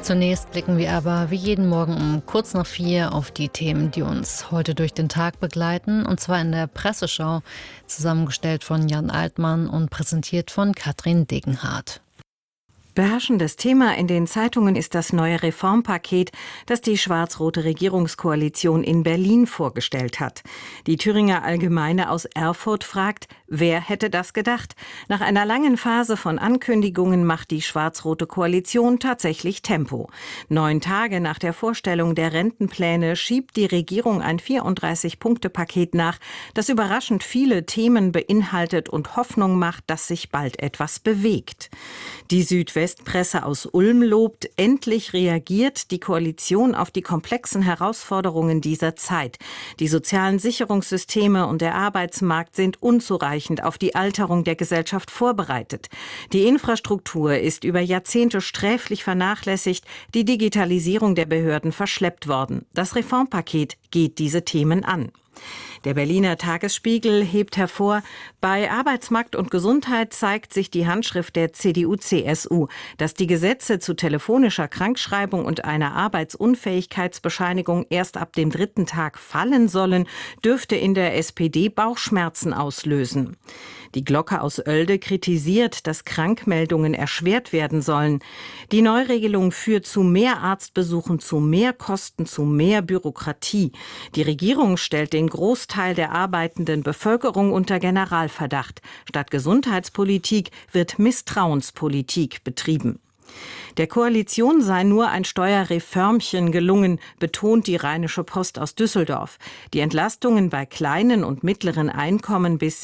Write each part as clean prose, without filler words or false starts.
Zunächst blicken wir aber wie jeden Morgen um kurz nach 4 auf die Themen, die uns heute durch den Tag begleiten. Und zwar in der Presseschau, zusammengestellt von Jan Altmann und präsentiert von Katrin Degenhardt. Beherrschendes Thema in den Zeitungen ist das neue Reformpaket, das die schwarz-rote Regierungskoalition in Berlin vorgestellt hat. Die Thüringer Allgemeine aus Erfurt fragt, wer hätte das gedacht? Nach einer langen Phase von Ankündigungen macht die schwarz-rote Koalition tatsächlich Tempo. 9 Tage nach der Vorstellung der Rentenpläne schiebt die Regierung ein 34-Punkte-Paket nach, das überraschend viele Themen beinhaltet und Hoffnung macht, dass sich bald etwas bewegt. Die Südwestpresse aus Ulm lobt, endlich reagiert die Koalition auf die komplexen Herausforderungen dieser Zeit. Die sozialen Sicherungssysteme und der Arbeitsmarkt sind unzureichend auf die Alterung der Gesellschaft vorbereitet. Die Infrastruktur ist über Jahrzehnte sträflich vernachlässigt, die Digitalisierung der Behörden verschleppt worden. Das Reformpaket geht diese Themen an. Der Berliner Tagesspiegel hebt hervor, bei Arbeitsmarkt und Gesundheit zeigt sich die Handschrift der CDU/CSU. Dass die Gesetze zu telefonischer Krankschreibung und einer Arbeitsunfähigkeitsbescheinigung erst ab dem 3. Tag fallen sollen, dürfte in der SPD Bauchschmerzen auslösen. Die Glocke aus Oelde kritisiert, dass Krankmeldungen erschwert werden sollen. Die Neuregelung führt zu mehr Arztbesuchen, zu mehr Kosten, zu mehr Bürokratie. Die Regierung stellt den Großteil der arbeitenden Bevölkerung unter Generalverdacht. Statt Gesundheitspolitik wird Misstrauenspolitik betrieben. Der Koalition sei nur ein Steuerreformchen gelungen, betont die Rheinische Post aus Düsseldorf. Die Entlastungen bei kleinen und mittleren Einkommen bis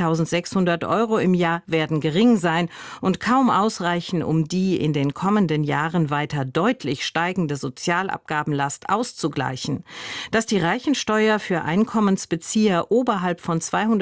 70.600 € im Jahr werden gering sein und kaum ausreichen, um die in den kommenden Jahren weiter deutlich steigende Sozialabgabenlast auszugleichen. Dass die Reichensteuer für Einkommensbezieher oberhalb von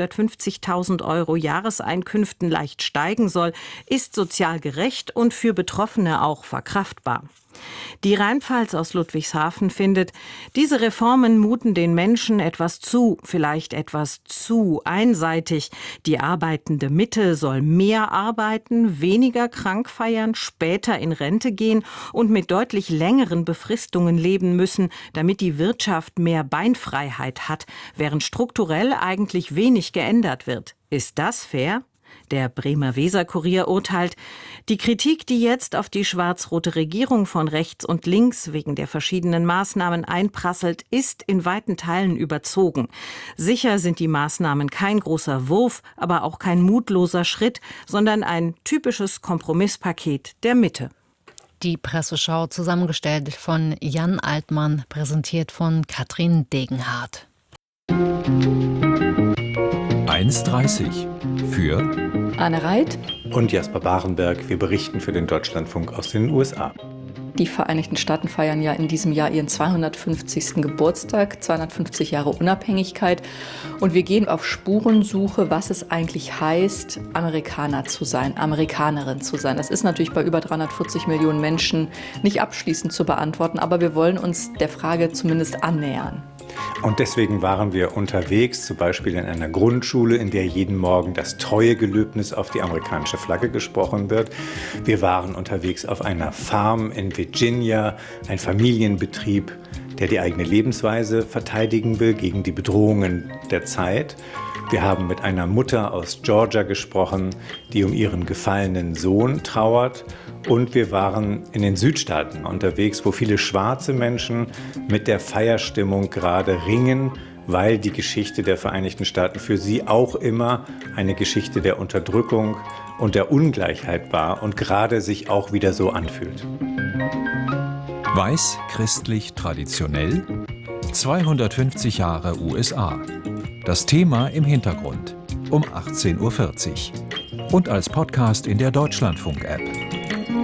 250.000 € Jahreseinkünften leicht steigen soll, ist sozial gerecht und für Betroffene auch verkraftbar. Die Rheinpfalz aus Ludwigshafen findet, diese Reformen muten den Menschen etwas zu, vielleicht etwas zu einseitig. Die arbeitende Mitte soll mehr arbeiten, weniger krank feiern, später in Rente gehen und mit deutlich längeren Befristungen leben müssen, damit die Wirtschaft mehr Beinfreiheit hat, während strukturell eigentlich wenig geändert wird. Ist das fair? Der Bremer Weser-Kurier urteilt, die Kritik, die jetzt auf die schwarz-rote Regierung von rechts und links wegen der verschiedenen Maßnahmen einprasselt, ist in weiten Teilen überzogen. Sicher sind die Maßnahmen kein großer Wurf, aber auch kein mutloser Schritt, sondern ein typisches Kompromisspaket der Mitte. Die Presseschau, zusammengestellt von Jan Altmann, präsentiert von Katrin Degenhardt. 1,30 für Anne Reit und Jasper Barenberg. Wir berichten für den Deutschlandfunk aus den USA. Die Vereinigten Staaten feiern ja in diesem Jahr ihren 250. Geburtstag, 250 Jahre Unabhängigkeit. Und wir gehen auf Spurensuche, was es eigentlich heißt, Amerikaner zu sein, Amerikanerin zu sein. Das ist natürlich bei über 340 Millionen Menschen nicht abschließend zu beantworten, aber wir wollen uns der Frage zumindest annähern. Und deswegen waren wir unterwegs, zum Beispiel in einer Grundschule, in der jeden Morgen das Treuegelöbnis auf die amerikanische Flagge gesprochen wird. Wir waren unterwegs auf einer Farm in Virginia, ein Familienbetrieb, der die eigene Lebensweise verteidigen will gegen die Bedrohungen der Zeit. Wir haben mit einer Mutter aus Georgia gesprochen, die um ihren gefallenen Sohn trauert. Und wir waren in den Südstaaten unterwegs, wo viele schwarze Menschen mit der Feierstimmung gerade ringen, weil die Geschichte der Vereinigten Staaten für sie auch immer eine Geschichte der Unterdrückung und der Ungleichheit war und gerade sich auch wieder so anfühlt. Weiß, christlich, traditionell, 250 Jahre USA. Das Thema im Hintergrund um 18:40 Uhr und als Podcast in der Deutschlandfunk-App.